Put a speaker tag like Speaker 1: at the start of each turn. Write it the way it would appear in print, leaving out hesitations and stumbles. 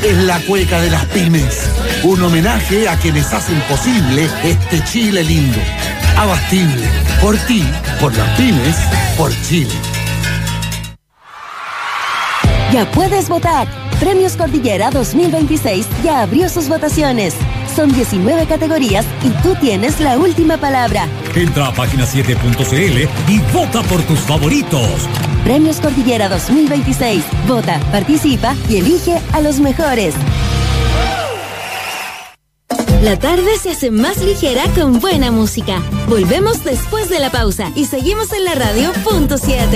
Speaker 1: es la cueca de las pymes. Un homenaje a quienes hacen posible este Chile lindo. Abastible. Por ti, por las pymes, por Chile.
Speaker 2: Ya puedes votar. Premios Cordillera 2026 ya abrió sus votaciones. Son 19 categorías y tú tienes la última palabra.
Speaker 3: Entra a página7.cl y vota por tus favoritos.
Speaker 2: Premios Cordillera 2026. Vota, participa y elige a los mejores.
Speaker 4: La tarde se hace más ligera con buena música. Volvemos después de la pausa y seguimos en la radio .7.